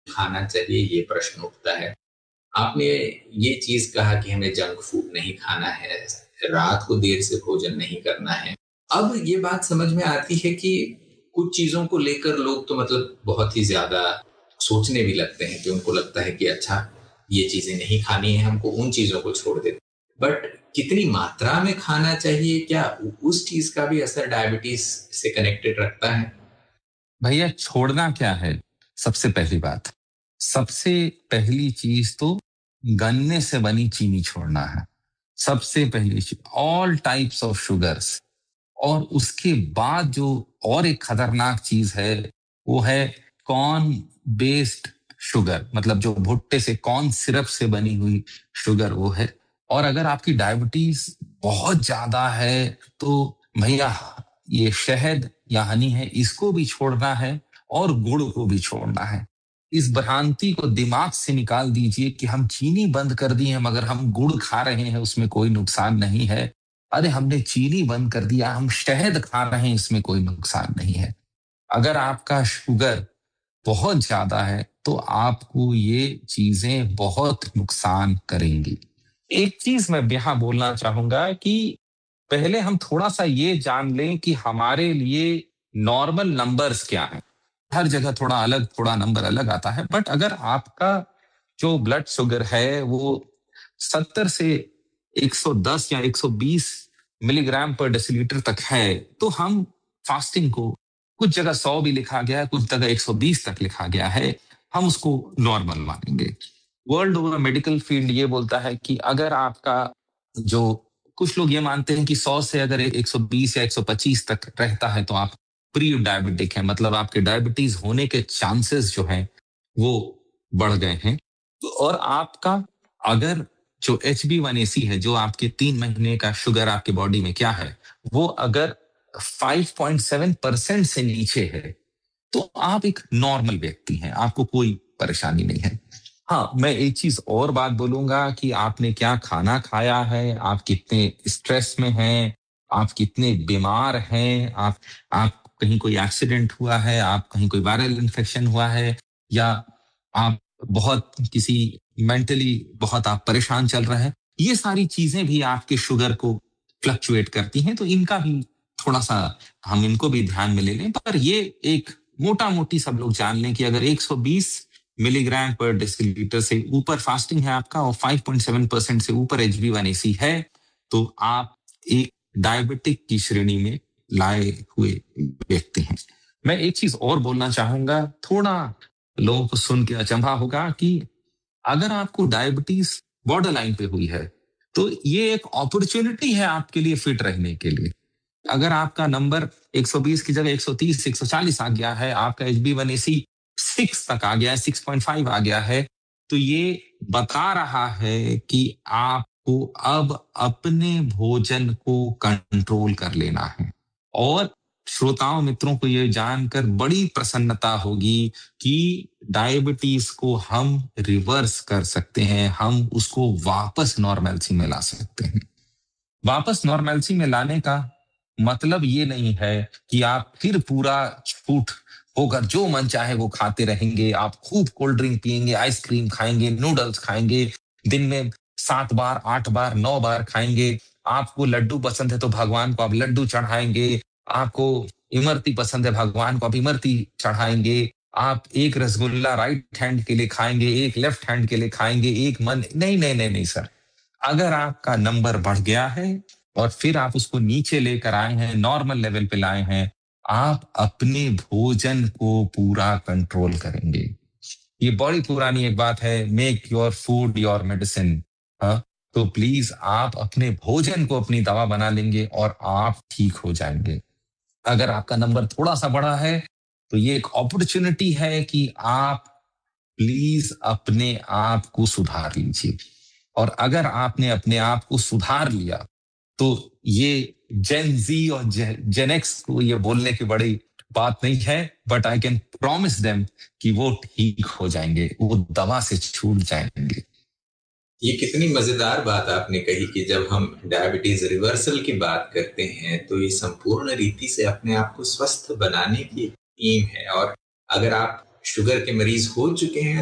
खाना चाहिए, ये प्रश्न उठता है। आपने ये चीज कहा कि हमें जंक फूड नहीं खाना है, रात को देर से भोजन नहीं करना है। अब ये बात समझ में आती है कि कुछ चीजों को लेकर लोग तो मतलब बहुत ही ज्यादा सोचने भी लगते हैं, कि उनको लगता है कि अच्छा, ये चीजें नहीं खानी है हमको, उन चीजों को छोड़ देते। बट कितनी मात्रा में खाना चाहिए, क्या उस चीज का भी असर डायबिटीज से कनेक्टेड रखता है? भैया छोड़ना क्या है, सबसे पहली बात, सबसे पहली चीज तो गन्ने से बनी चीनी छोड़ना है। सबसे पहली चीज ऑल टाइप्स ऑफ शुगर्स। और उसके बाद जो और एक खतरनाक चीज है वो है कॉर्न बेस्ड शुगर, मतलब जो भुट्टे से कॉर्न सिरप से बनी हुई शुगर वो है। और अगर आपकी डायबिटीज बहुत ज्यादा है तो भैया ये शहद या हनी है, इसको भी छोड़ना है और गुड़ को भी छोड़ना है। इस भ्रांति को दिमाग से निकाल दीजिए कि हम चीनी बंद कर दिए हैं मगर हम गुड़ खा रहे हैं, उसमें कोई नुकसान नहीं है। अरे हमने चीनी बंद कर दिया, हम शहद खा रहे हैं, इसमें कोई नुकसान नहीं है। अगर आपका शुगर बहुत ज्यादा है तो आपको ये चीजें बहुत नुकसान करेंगी। एक चीज मैं यहाँ बोलना चाहूंगा कि पहले हम थोड़ा सा ये जान लें कि हमारे लिए नॉर्मल नंबर्स क्या हैं। हर जगह थोड़ा अलग, थोड़ा नंबर अलग आता है, बट अगर आपका जो ब्लड शुगर है वो 70 से 110 या 120 मिलीग्राम पर डेसिलीटर तक है तो हम फास्टिंग को, कुछ जगह 100 भी लिखा गया है, कुछ जगह 120 तक लिखा गया है, हम उसको नॉर्मल मानेंगे। वर्ल्ड ओवर मेडिकल फील्ड ये बोलता है कि अगर आपका जो, कुछ लोग ये मानते हैं कि 100 से अगर 120 या 125 तक रहता है तो आप प्री डायबिटिक है, मतलब आपके डायबिटीज होने के चांसेस जो हैं वो बढ़ गए हैं। और आपका अगर जो HB1AC है, जो आपके 3 महीने का शुगर आपके बॉडी में क्या है, वो अगर 5.7% से नीचे है तो आप एक नॉर्मल व्यक्ति हैं, आपको कोई परेशानी नहीं है। हाँ, मैं एक चीज और बात बोलूंगा कि आपने क्या खाना खाया है, आप कितने स्ट्रेस में हैं, आप कितने बीमार हैं, आप कहीं कोई एक्सीडेंट हुआ है, आप कहीं कोई वायरल इन्फेक्शन हुआ है, या आप बहुत किसी मेंटली बहुत आप परेशान चल रहे हैं, ये सारी चीजें भी आपके शुगर को फ्लक्चुएट करती हैं। तो इनका भी थोड़ा सा हम इनको भी ध्यान में ले लें। पर ये एक मोटा मोटी सब लोग जान लें कि अगर 120 मिलीग्राम पर डेसिलीटर से ऊपर फास्टिंग है आपका और 5.7% से ऊपर HB1AC है तो आप एक डायबिटिक की श्रेणी में लाए हुए व्यक्ति हैं। मैं एक चीज और बोलना चाहूंगा, थोड़ा लोगों को सुन के अचंभा होगा कि अगर आपको डायबिटीज बॉर्डर लाइन पे हुई है तो ये एक अपॉर्चुनिटी है आपके लिए फिट रहने के लिए। अगर आपका नंबर 120 की जगह 130 140 आ गया है, आपका HB1AC 6 तक आ गया है, 6.5 आ गया है, तो ये बता रहा है कि आपको अब अपने भोजन को कंट्रोल कर लेना है। और श्रोताओं मित्रों को ये जानकर बड़ी प्रसन्नता होगी कि डायबिटीज को हम रिवर्स कर सकते हैं, हम उसको वापस नॉर्मेलिटी में ला सकते हैं। वापस नॉर्मेलिटी में लाने का मतलब ये नहीं है कि आप फिर पूरा छूट होकर जो मन चाहे वो खाते रहेंगे, आप खूब कोल्ड ड्रिंक पिएंगे, आइसक्रीम खाएंगे, नूडल्स खाएंगे, दिन में 7 बार 8 बार 9 बार खाएंगे। आपको लड्डू पसंद है तो भगवान को आप लड्डू चढ़ाएंगे, आपको इमरती पसंद है भगवान को आप इमरती चढ़ाएंगे, आप एक रसगुल्ला राइट हैंड के लिए खाएंगे, एक लेफ्ट हैंड के लिए खाएंगे, एक मन नहीं नहीं नहीं नहीं सर। अगर आपका नंबर बढ़ गया है और फिर आप उसको नीचे लेकर आए हैं, नॉर्मल लेवल पे लाए हैं, आप अपने भोजन को पूरा कंट्रोल करेंगे। ये बड़ी पुरानी एक बात है, make your food your medicine. हाँ, तो प्लीज आप अपने भोजन को अपनी दवा बना लेंगे और आप ठीक हो जाएंगे। अगर आपका नंबर थोड़ा सा बड़ा है तो ये एक अपॉर्चुनिटी है कि आप प्लीज अपने आप को सुधार लीजिए। और अगर आपने अपने आप को सुधार लिया तो ये जेन जी और जेन एक्स को ये बोलने की बड़ी बात नहीं है, but I can promise them कि वो ठीक हो जाएंगे, वो दवा से छूट जाएंगे। ये कितनी मजेदार बात आपने कही कि जब हम डायबिटीज रिवर्सल की बात करते हैं तो ये संपूर्ण रीति से अपने आप को स्वस्थ बनाने की टीम है। और अगर आप शुगर के मरीज हो चुके हैं